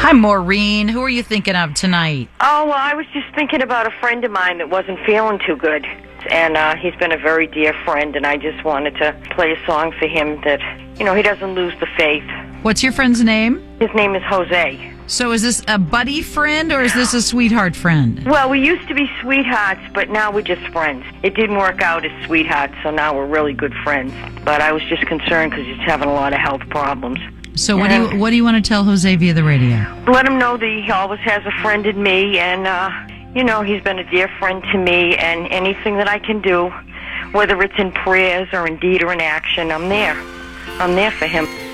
Hi, Maureen. Who are you thinking of tonight? Oh, well, I was just thinking about a friend of mine that wasn't feeling too good. And he's been a very dear friend, and I just wanted to play a song for him that, he doesn't lose the faith. What's your friend's name? His name is Jose. So is this a buddy friend or is this a sweetheart friend? Well, we used to be sweethearts, but now we're just friends. It didn't work out as sweethearts, so now we're really good friends. But I was just concerned because he's having a lot of health problems. So what do you want to tell Jose via the radio? Let him know that he always has a friend in me, and, he's been a dear friend to me, and anything that I can do, whether it's in prayers or in deed or in action, I'm there. I'm there for him.